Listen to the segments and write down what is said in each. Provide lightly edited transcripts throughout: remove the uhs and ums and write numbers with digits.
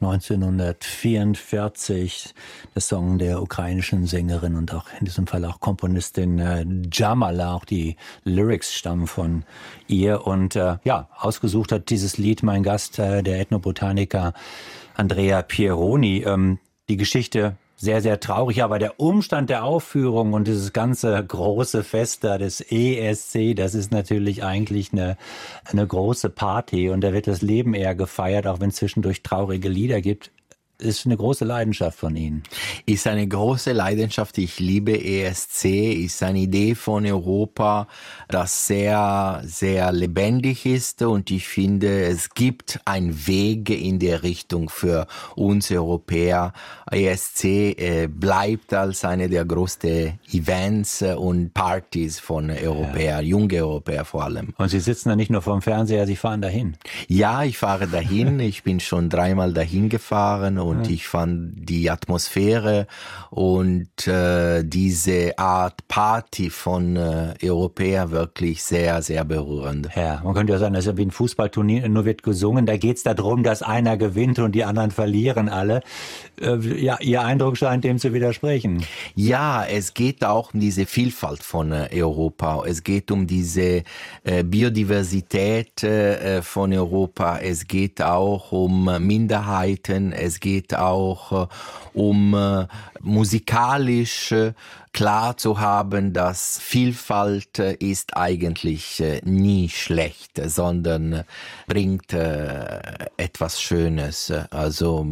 1944, der Song der ukrainischen Sängerin und auch in diesem Fall auch Komponistin Jamala, auch die Lyrics stammen von ihr. Und ausgesucht hat dieses Lied mein Gast, der Ethnobotaniker Andrea Pieroni. Die Geschichte sehr, sehr traurig, aber der Umstand der Aufführung und dieses ganze große Fest da des ESC, das ist natürlich eigentlich eine große Party und da wird das Leben eher gefeiert, auch wenn es zwischendurch traurige Lieder gibt. Ist eine große Leidenschaft von Ihnen. Ist eine große Leidenschaft. Ich liebe ESC. Ist eine Idee von Europa, das sehr, sehr lebendig ist. Und ich finde, es gibt einen Weg in der Richtung für uns Europäer. ESC bleibt als eine der größten Events und Partys von Europäern, junge Europäer vor allem. Und Sie sitzen da nicht nur vorm Fernseher, Sie fahren dahin? Ja, ich fahre dahin. Ich bin schon 3-mal dahin gefahren. Und ich fand die Atmosphäre und diese Art Party von Europäern wirklich sehr, sehr berührend. Ja, man könnte ja sagen, das ist ja wie ein Fußballturnier, nur wird gesungen. Da geht's darum, dass einer gewinnt und die anderen verlieren alle. Ihr Eindruck scheint dem zu widersprechen. Ja, es geht auch um diese Vielfalt von Europa. Es geht um diese Biodiversität von Europa. Es geht auch um Minderheiten. Es geht auch um musikalisch klar zu haben, dass Vielfalt ist eigentlich nie schlecht, sondern bringt etwas Schönes. Also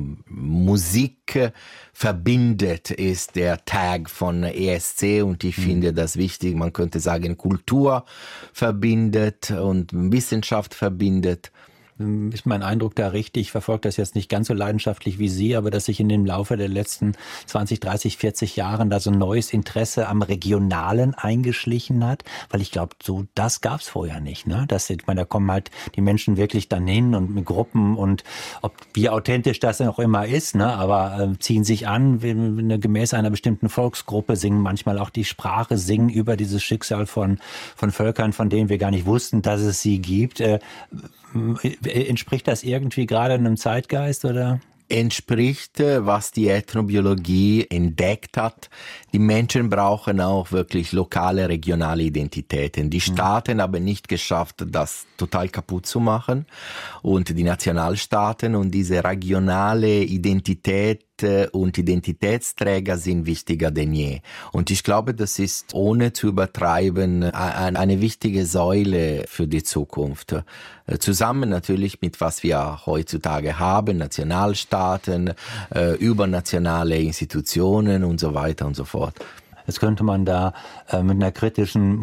Musik verbindet ist der Tag von ESC und ich finde das wichtig. Man könnte sagen, Kultur verbindet und Wissenschaft verbindet. Ist mein Eindruck da richtig? Ich verfolge das jetzt nicht ganz so leidenschaftlich wie Sie, aber dass sich in dem Laufe der letzten 20, 30, 40 Jahren da so ein neues Interesse am Regionalen eingeschlichen hat, weil ich glaube, so das gab's vorher nicht, ne? Da kommen halt die Menschen wirklich dann hin und mit Gruppen und wie authentisch das auch immer ist, ne? Aber ziehen sich an, gemäß einer bestimmten Volksgruppe, singen manchmal auch die Sprache, singen über dieses Schicksal von Völkern, von denen wir gar nicht wussten, dass es sie gibt. Entspricht das irgendwie gerade einem Zeitgeist oder? Entspricht, was die Ethnobiologie entdeckt hat. Die Menschen brauchen auch wirklich lokale, regionale Identitäten. Die Staaten haben nicht geschafft, das total kaputt zu machen. Und die Nationalstaaten und diese regionale Identität und Identitätsträger sind wichtiger denn je. Und ich glaube, das ist, ohne zu übertreiben, eine wichtige Säule für die Zukunft. Zusammen natürlich mit was wir heutzutage haben, Nationalstaaten, übernationale Institutionen und so weiter und so fort. Jetzt könnte man da mit einer kritischen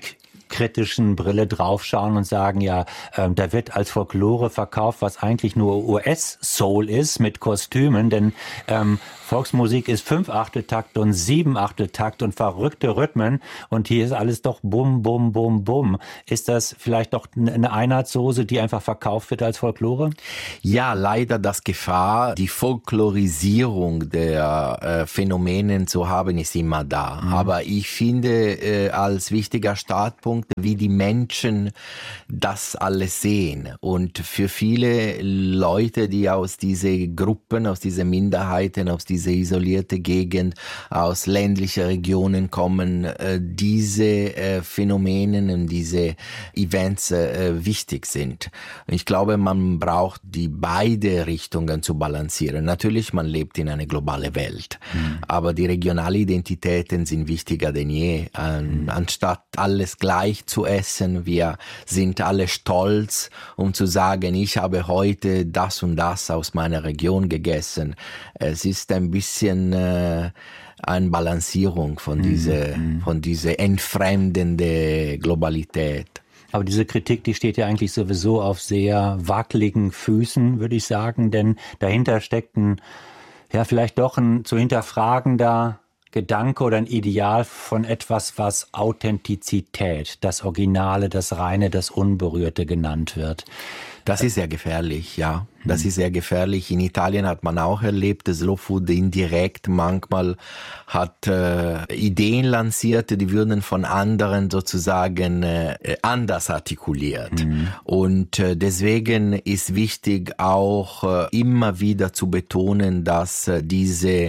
Brille draufschauen und sagen, ja, da wird als Folklore verkauft, was eigentlich nur US-Soul ist mit Kostümen, denn Volksmusik ist 5/8-Takt und 7/8-Takt und verrückte Rhythmen und hier ist alles doch bum, bum, bum, bum. Ist das vielleicht doch eine Einheitssoße, die einfach verkauft wird als Folklore? Ja, leider das Gefahr, die Folklorisierung der Phänomene zu haben, ist immer da. Aber ich finde, als wichtiger Startpunkt, wie die Menschen das alles sehen. Und für viele Leute, die aus diesen Gruppen, aus diesen Minderheiten, aus dieser isolierte Gegend, aus ländlichen Regionen kommen, diese Phänomene und diese Events wichtig sind. Ich glaube, man braucht die beide Richtungen zu balancieren. Natürlich, man lebt in einer globalen Welt, aber die regionalen Identitäten sind wichtiger denn je. Anstatt alles gleich zu essen, wir sind alle stolz, um zu sagen, ich habe heute das und das aus meiner Region gegessen. Es ist ein bisschen eine Balancierung von dieser entfremdende Globalität. Aber diese Kritik, die steht ja eigentlich sowieso auf sehr wackeligen Füßen, würde ich sagen, denn dahinter steckt vielleicht doch ein zu hinterfragender Gedanke oder ein Ideal von etwas, was Authentizität, das Originale, das Reine, das Unberührte genannt wird. Das ist sehr gefährlich, ja. Das ist sehr gefährlich. In Italien hat man auch erlebt, dass Slow Food indirekt manchmal hat Ideen lanciert, die würden von anderen sozusagen anders artikuliert. Und deswegen ist wichtig auch immer wieder zu betonen, dass diese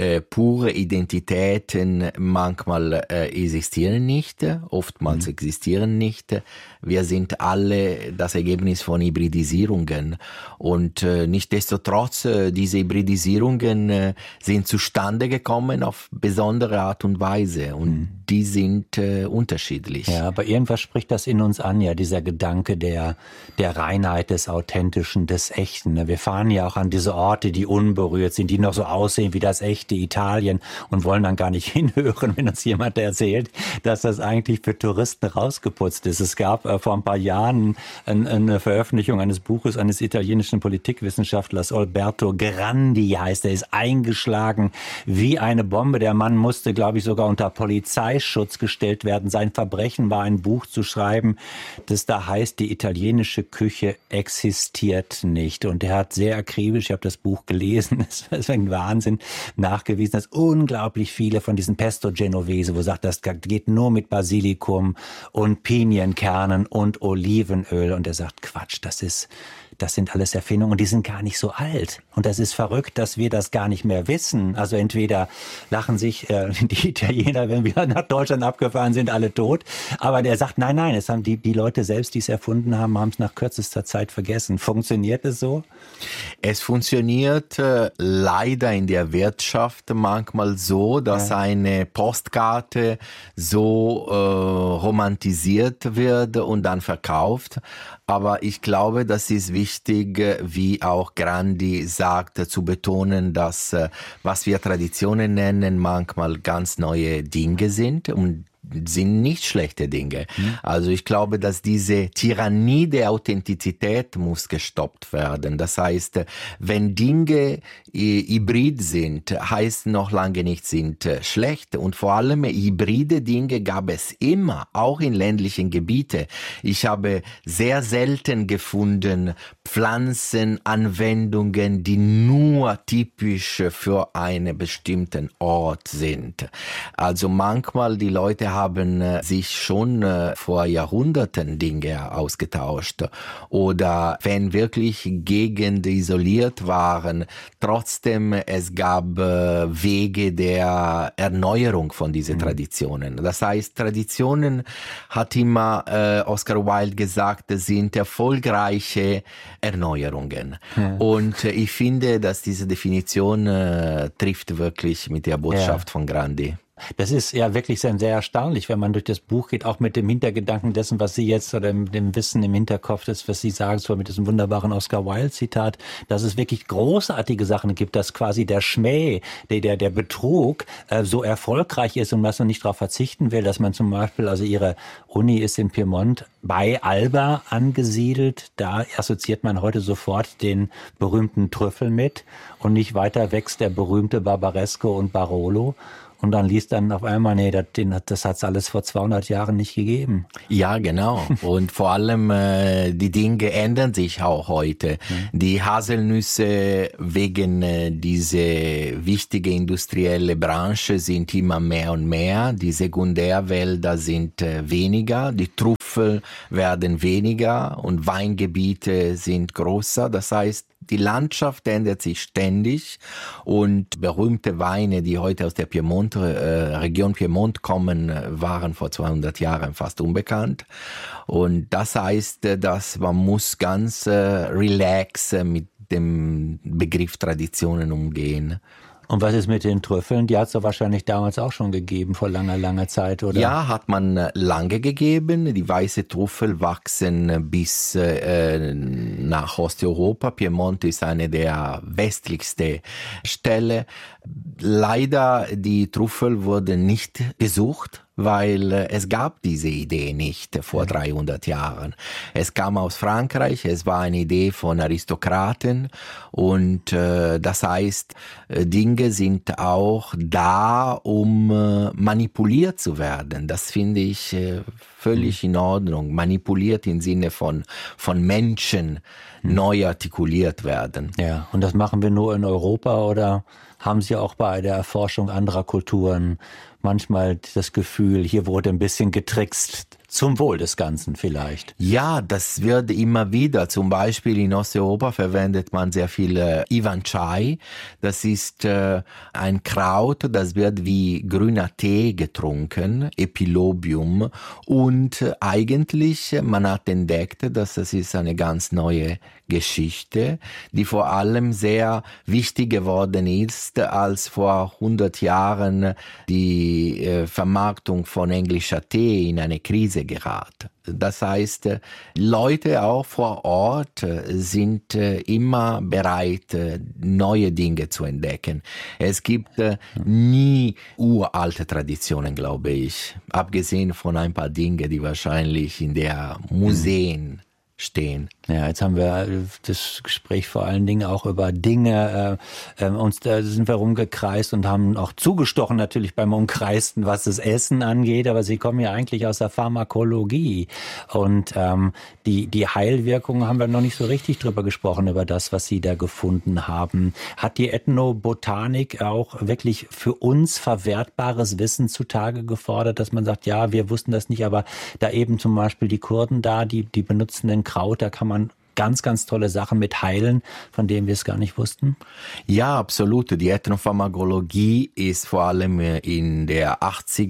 pure Identitäten manchmal existieren nicht, oftmals existieren nicht. Wir sind alle das Ergebnis von Hybridisierungen und nichtsdestotrotz, diese Hybridisierungen sind zustande gekommen auf besondere Art und Weise und die sind unterschiedlich. Ja, aber irgendwas spricht das in uns an, ja, dieser Gedanke der Reinheit, des Authentischen, des Echten. Wir fahren ja auch an diese Orte, die unberührt sind, die noch so aussehen wie das echte Italien und wollen dann gar nicht hinhören, wenn uns jemand erzählt, dass das eigentlich für Touristen rausgeputzt ist. Es gab vor ein paar Jahren eine Veröffentlichung eines Buches eines italienischen Politikwissenschaftlers, Alberto Grandi heißt er, ist eingeschlagen wie eine Bombe. Der Mann musste, glaube ich, sogar unter Polizeischutz gestellt werden. Sein Verbrechen war, ein Buch zu schreiben, das da heißt, die italienische Küche existiert nicht. Und er hat sehr akribisch, ich habe das Buch gelesen, es ist ein Wahnsinn, nachgewiesen, dass unglaublich viele von diesen Pesto Genovese, wo sagt, das geht nur mit Basilikum und Pinienkernen und Olivenöl. Und er sagt, Quatsch, das sind alles Erfindungen und die sind gar nicht so alt. Und das ist verrückt, dass wir das gar nicht mehr wissen. Also entweder lachen sich die Italiener, wenn wir nach Deutschland abgefahren sind, alle tot. Aber der sagt, nein, es haben die Leute selbst, die es erfunden haben es nach kürzester Zeit vergessen. Funktioniert es so? Es funktioniert leider in der Wirtschaft manchmal so, dass eine Postkarte so romantisiert wird und dann verkauft. Aber ich glaube, das ist wichtig, wie auch Grandi sagt, zu betonen, dass was wir Traditionen nennen, manchmal ganz neue Dinge sind und sind nicht schlechte Dinge. Also ich glaube, dass diese Tyrannie der Authentizität muss gestoppt werden. Das heißt, wenn Dinge hybrid sind, heißt noch lange nicht, sind schlecht. Und vor allem hybride Dinge gab es immer, auch in ländlichen Gebieten. Ich habe sehr selten gefunden Pflanzenanwendungen, die nur typisch für einen bestimmten Ort sind. Also manchmal die Leute haben sich schon vor Jahrhunderten Dinge ausgetauscht oder wenn wirklich Gegenden isoliert waren, trotzdem es gab Wege der Erneuerung von diesen Traditionen. Das heißt, Traditionen, hat immer Oscar Wilde gesagt, sind erfolgreiche Erneuerungen. Ja. Und ich finde, dass diese Definition trifft wirklich mit der Botschaft von Grandi. Das ist ja wirklich sehr erstaunlich, wenn man durch das Buch geht, auch mit dem Hintergedanken dessen, was Sie jetzt oder dem Wissen im Hinterkopf, das, was Sie sagen, so mit diesem wunderbaren Oscar Wilde-Zitat, dass es wirklich großartige Sachen gibt, dass quasi der Schmäh, der Betrug so erfolgreich ist und dass man nicht darauf verzichten will, dass man zum Beispiel, also Ihre Uni ist in Piemont bei Alba angesiedelt, da assoziiert man heute sofort den berühmten Trüffel mit und nicht weiter wächst der berühmte Barbaresco und Barolo. Und dann liest dann auf einmal, nee, das hat's alles vor 200 Jahren nicht gegeben. Ja, genau. Und vor allem, die Dinge ändern sich auch heute. Die Haselnüsse wegen diese wichtige industrielle Branche sind immer mehr und mehr. Die Sekundärwälder sind weniger. Die Trüffel werden weniger und Weingebiete sind größer. Das heißt, die Landschaft ändert sich ständig und berühmte Weine, die heute aus der Region Piemont kommen, waren vor 200 Jahren fast unbekannt. Und das heißt, dass man muss ganz relax mit dem Begriff Traditionen umgehen. Und was ist mit den Trüffeln? Die hat es doch wahrscheinlich damals auch schon gegeben, vor langer Zeit, oder? Ja, hat man lange gegeben. Die weiße Trüffel wachsen bis nach Osteuropa. Piemont ist eine der westlichsten Stellen. Leider, die Trüffel wurden nicht gesucht, weil es gab diese Idee nicht vor 300 Jahren. Es kam aus Frankreich, es war eine Idee von Aristokraten und das heißt, Dinge sind auch da, um manipuliert zu werden. Das finde ich völlig in Ordnung. Manipuliert im Sinne von Menschen, neu artikuliert werden. Ja, und das machen wir nur in Europa oder haben Sie auch bei der Erforschung anderer Kulturen manchmal das Gefühl, hier wurde ein bisschen getrickst, zum Wohl des Ganzen vielleicht? Ja, das wird immer wieder. Zum Beispiel in Osteuropa verwendet man sehr viel Ivan Chai. Das ist ein Kraut, das wird wie grüner Tee getrunken, Epilobium. Und eigentlich, man hat entdeckt, dass das ist eine ganz neue Geschichte, die vor allem sehr wichtig geworden ist, als vor 100 Jahren die Vermarktung von englischer Tee in eine Krise gerät. Das heißt, Leute auch vor Ort sind immer bereit, neue Dinge zu entdecken. Es gibt nie uralte Traditionen, glaube ich, abgesehen von ein paar Dingen, die wahrscheinlich in der Museen stehen. Ja, jetzt haben wir das Gespräch vor allen Dingen auch über Dinge, uns da sind wir rumgekreist und haben auch zugestochen natürlich beim Umkreisten, was das Essen angeht, aber Sie kommen ja eigentlich aus der Pharmakologie und die Heilwirkungen haben wir noch nicht so richtig drüber gesprochen, über das, was Sie da gefunden haben. Hat die Ethnobotanik auch wirklich für uns verwertbares Wissen zutage gefordert, dass man sagt, ja, wir wussten das nicht, aber da eben zum Beispiel die Kurden da, die benutzen den Kraut, da kann man ganz, ganz tolle Sachen mit heilen, von denen wir es gar nicht wussten? Ja, absolut. Die Ethnopharmakologie ist vor allem in der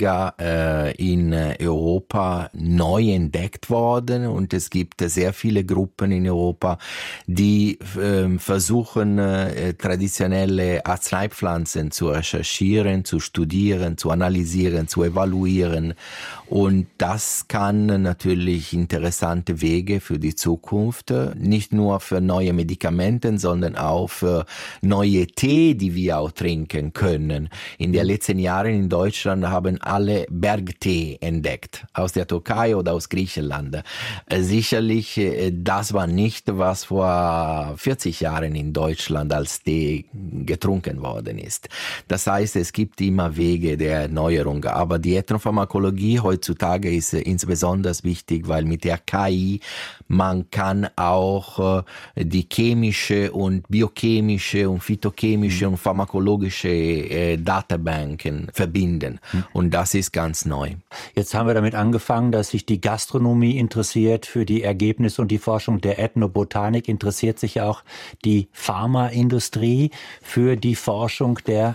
80er in Europa neu entdeckt worden und es gibt sehr viele Gruppen in Europa, die versuchen, traditionelle Arzneipflanzen zu recherchieren, zu studieren, zu analysieren, zu evaluieren. Und das kann natürlich interessante Wege für die Zukunft, nicht nur für neue Medikamente, sondern auch für neue Tee, die wir auch trinken können. In den letzten Jahren in Deutschland haben alle Bergtee entdeckt, aus der Türkei oder aus Griechenland. Sicherlich, das war nicht, was vor 40 Jahren in Deutschland als Tee getrunken worden ist. Das heißt, es gibt immer Wege der Erneuerung, aber die Ethnopharmakologie heutzutage ist insbesondere wichtig, weil mit der KI man kann auch die chemische und biochemische und phytochemische und pharmakologische Datenbanken verbinden. Und das ist ganz neu. Jetzt haben wir damit angefangen, dass sich die Gastronomie interessiert für die Ergebnisse und die Forschung der Ethnobotanik. Interessiert sich auch die Pharmaindustrie für die Forschung der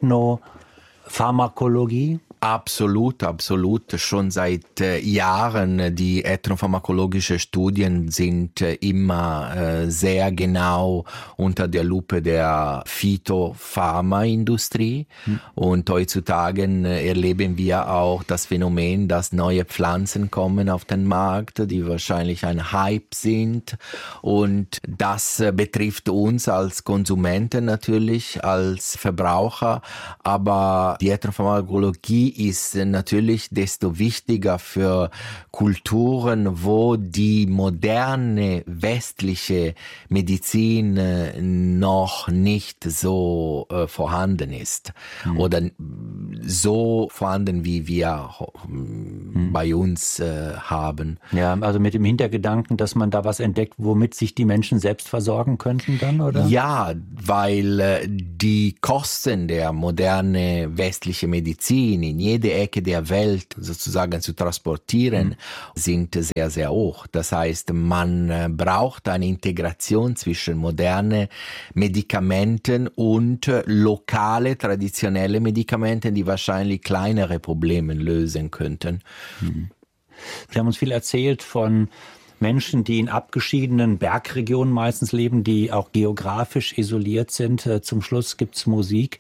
Ethnopharmakologie? Absolut, absolut. Schon seit Jahren die ethnopharmakologischen Studien sind immer sehr genau unter der Lupe der Phytopharmaindustrie. Und heutzutage erleben wir auch das Phänomen, dass neue Pflanzen kommen auf den Markt, die wahrscheinlich ein Hype sind. Und das betrifft uns als Konsumenten natürlich, als Verbraucher. Aber die Ethnopharmakologie ist natürlich desto wichtiger für Kulturen, wo die moderne westliche Medizin noch nicht so vorhanden ist oder so vorhanden, wie wir bei uns haben. Ja, also mit dem Hintergedanken, dass man da was entdeckt, womit sich die Menschen selbst versorgen könnten dann, oder? Ja, weil die Kosten der modernen westlichen Medizin in jede Ecke der Welt sozusagen zu transportieren, sind sehr, sehr hoch. Das heißt, man braucht eine Integration zwischen modernen Medikamenten und lokale, traditionelle Medikamenten, die wahrscheinlich kleinere Probleme lösen könnten. Sie haben uns viel erzählt von Menschen, die in abgeschiedenen Bergregionen meistens leben, die auch geografisch isoliert sind. Zum Schluss gibt's Musik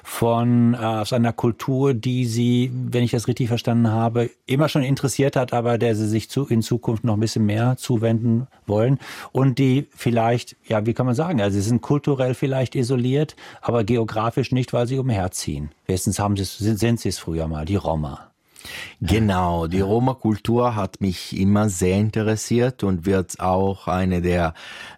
aus einer Kultur, die Sie, wenn ich das richtig verstanden habe, immer schon interessiert hat, aber der Sie sich in Zukunft noch ein bisschen mehr zuwenden wollen. Und die vielleicht, ja, wie kann man sagen, also sie sind kulturell vielleicht isoliert, aber geografisch nicht, weil sie umherziehen. Wenigstens sind sie es früher mal, die Roma. Genau, die Roma-Kultur hat mich immer sehr interessiert und wird auch eine der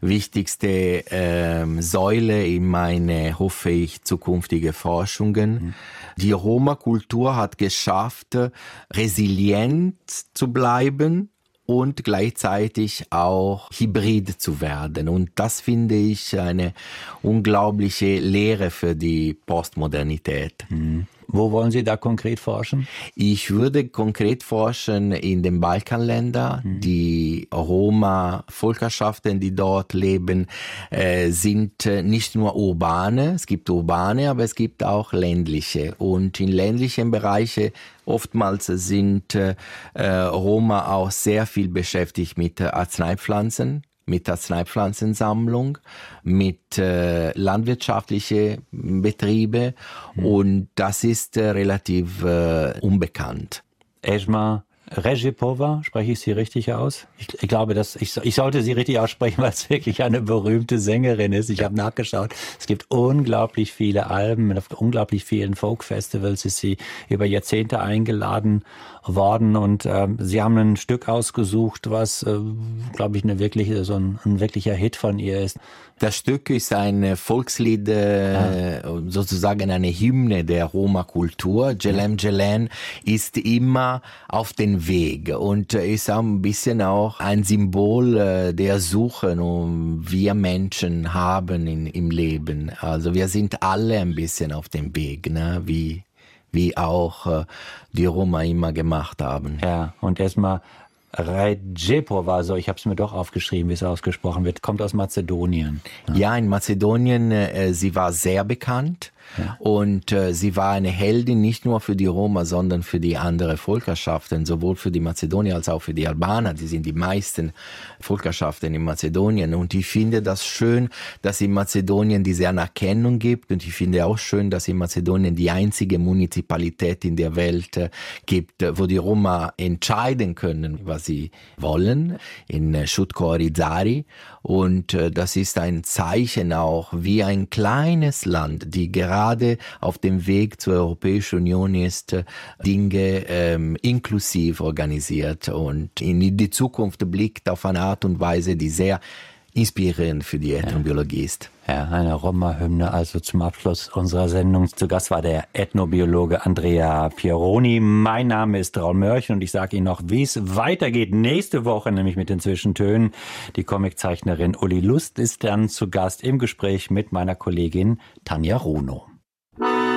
wichtigsten Säule in meine, hoffe ich, zukünftige Forschungen. Die Roma-Kultur hat geschafft, resilient zu bleiben und gleichzeitig auch hybrid zu werden. Und das finde ich eine unglaubliche Lehre für die Postmodernität. Wo wollen Sie da konkret forschen? Ich würde konkret forschen in den Balkanländern. Die Roma-Völkerschaften, die dort leben, sind nicht nur urbane. Es gibt urbane, aber es gibt auch ländliche. Und in ländlichen Bereichen oftmals sind Roma auch sehr viel beschäftigt mit Arzneipflanzen, mit Arzneipflanzensammlung, mit landwirtschaftlichen Betrieben und das ist relativ unbekannt. Esma Rejepova, spreche ich sie richtig aus? Ich glaube, ich sollte sie richtig aussprechen, weil es wirklich eine berühmte Sängerin ist. Ich habe nachgeschaut. Es gibt unglaublich viele Alben, auf unglaublich vielen Folk-Festivals ist sie über Jahrzehnte eingeladen worden und sie haben ein Stück ausgesucht, was, glaube ich, ein wirklicher Hit von ihr ist. Das Stück ist ein Volkslied, sozusagen eine Hymne der Roma-Kultur. Jelem Jelen ist immer auf den Weg und ist auch ein bisschen auch ein Symbol der Suche, die wir Menschen haben im Leben. Also wir sind alle ein bisschen auf dem Weg, ne? Wie auch die Roma immer gemacht haben. Ja, und erstmal Rejepova, so ich habe es mir doch aufgeschrieben, wie es ausgesprochen wird, kommt aus Mazedonien. Ja, in Mazedonien, sie war sehr bekannt. Ja. Und sie war eine Heldin nicht nur für die Roma, sondern für die anderen Völkerschaften, sowohl für die Mazedonier als auch für die Albaner. Die sind die meisten Völkerschaften in Mazedonien. Und ich finde das schön, dass in Mazedonien diese Anerkennung gibt. Und ich finde auch schön, dass in Mazedonien die einzige Munizipalität in der Welt gibt, wo die Roma entscheiden können, was sie wollen, in Shutko-Orizari. Und das ist ein Zeichen auch, wie ein kleines Land, die gerade auf dem Weg zur Europäischen Union ist, Dinge inklusiv organisiert und in die Zukunft blickt auf eine Art und Weise, die sehr inspirierend für die Ethnobiologie ist. Ja, eine Roma-Hymne also zum Abschluss unserer Sendung. Zu Gast war der Ethnobiologe Andrea Pieroni. Mein Name ist Raul Mörch und ich sage Ihnen noch, wie es weitergeht. Nächste Woche nämlich mit den Zwischentönen. Die Comiczeichnerin Uli Lust ist dann zu Gast im Gespräch mit meiner Kollegin Tanja Runo.